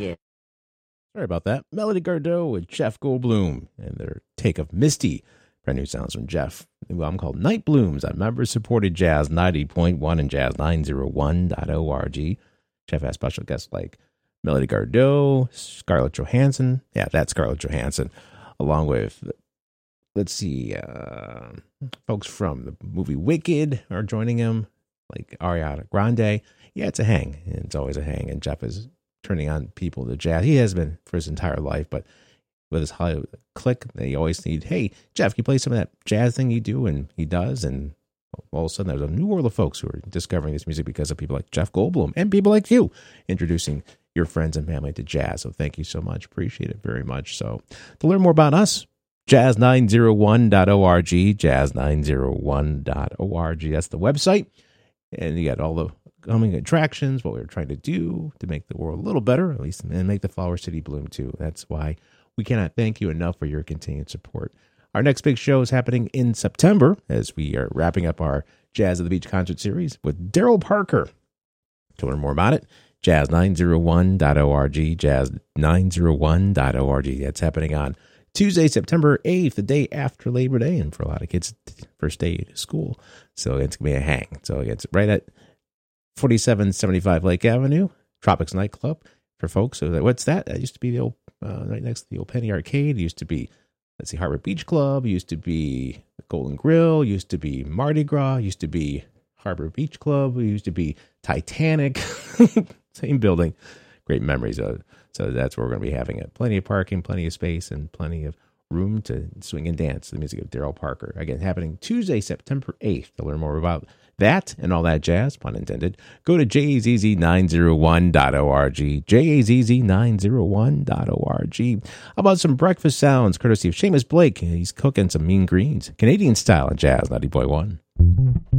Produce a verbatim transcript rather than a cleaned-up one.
Yeah. Sorry about that. Melody Gardot with Jeff Goldblum and their take of Misty. Brand new sounds from Jeff. The new album called Night Blooms on member-supported Jazz ninety point one and Jazz nine oh one dot org. Jeff has special guests like Melody Gardot, Scarlett Johansson. Yeah, that's Scarlett Johansson. Along with, let's see, uh, folks from the movie Wicked are joining him, like Ariana Grande. Yeah, it's a hang. It's always a hang. And Jeff is turning on people to jazz. He has been for his entire life, but with his Hollywood click, they always need, hey, Jeff, can you play some of that jazz thing you do? And he does. And all of a sudden, there's a new world of folks who are discovering this music because of people like Jeff Goldblum and people like you introducing your friends and family to jazz. So thank you so much. Appreciate it very much. So to learn more about us, jazz nine oh one dot org, jazz nine oh one dot org. That's the website. And you got all the coming attractions, what we're trying to do to make the world a little better, at least, and make the Flower City bloom too. That's why we cannot thank you enough for your continued support. Our next big show is happening in September as we are wrapping up our Jazz at the Beach concert series with Daryl Parker. To learn more about it, jazz nine oh one dot org, jazz nine oh one dot org. That's happening on Tuesday, September eighth, the day after Labor Day, and for a lot of kids, first day to school. So it's going to be a hang. So it's right at forty-seven seventy-five Lake Avenue, Tropics Nightclub for folks. So what's that? That used to be the old, uh, right next to the old Penny Arcade. It used to be, let's see, Harbor Beach Club. It used to be the Golden Grill. It used to be Mardi Gras. It used to be Harbor Beach Club. It used to be Titanic. Same building. Great memories. Uh, so that's where we're going to be having it. Plenty of parking, plenty of space, and plenty of room to swing and dance to the music of Daryl Parker. Again, happening Tuesday, September eighth. To learn more about that and all that jazz, pun intended, go to jazz nine oh one dot org, jazz nine oh one dot org. How about some breakfast sounds courtesy of Seamus Blake? He's cooking some mean greens, Canadian style in Jazz ninety point one.